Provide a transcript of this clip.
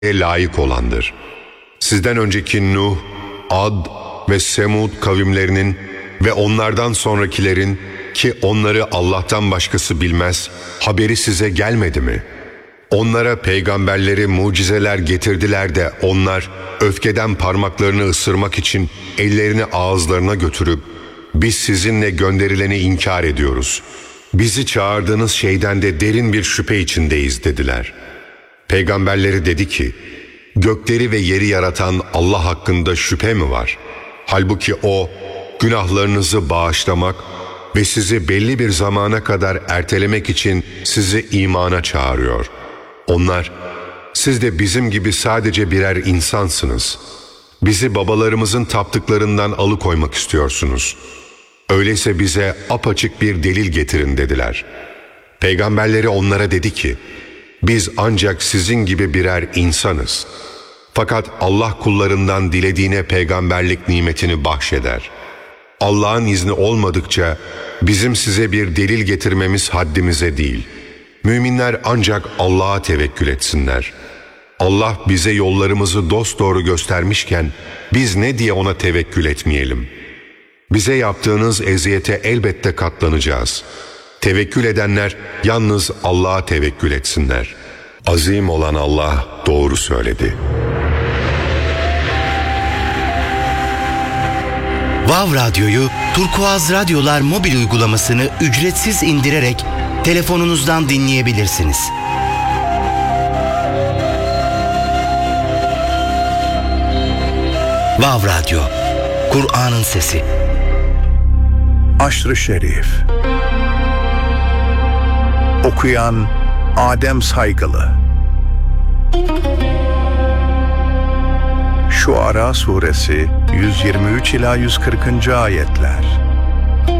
layık olandır. Sizden önceki Nuh, Ad ve Semud kavimlerinin ve onlardan sonrakilerin ki onları Allah'tan başkası bilmez, haberi size gelmedi mi? Onlara peygamberleri mucizeler getirdiler de onlar öfkeden parmaklarını ısırmak için ellerini ağızlarına götürüp biz sizinle gönderileni inkar ediyoruz. Bizi çağırdığınız şeyden de derin bir şüphe içindeyiz dediler. Peygamberleri dedi ki, gökleri ve yeri yaratan Allah hakkında şüphe mi var? Halbuki O, günahlarınızı bağışlamak ve sizi belli bir zamana kadar ertelemek için sizi imana çağırıyor. Onlar, siz de bizim gibi sadece birer insansınız. Bizi babalarımızın taptıklarından alıkoymak istiyorsunuz. Öyleyse bize apaçık bir delil getirin dediler. Peygamberleri onlara dedi ki, biz ancak sizin gibi birer insanız. Fakat Allah kullarından dilediğine peygamberlik nimetini bahşeder. Allah'ın izni olmadıkça bizim size bir delil getirmemiz haddimize değil. Müminler ancak Allah'a tevekkül etsinler. Allah bize yollarımızı dosdoğru göstermişken biz ne diye ona tevekkül etmeyelim? Bize yaptığınız eziyete elbette katlanacağız. Tevekkül edenler yalnız Allah'a tevekkül etsinler. Azim olan Allah doğru söyledi. Vav Radyo'yu Turkuaz Radyolar mobil uygulamasını ücretsiz indirerek telefonunuzdan dinleyebilirsiniz. Vav Radyo, Kur'an'ın sesi. Aşr-ı Şerif. Okuyan Adem Saygılı. Şuara Suresi 123 ila 140. ayetler.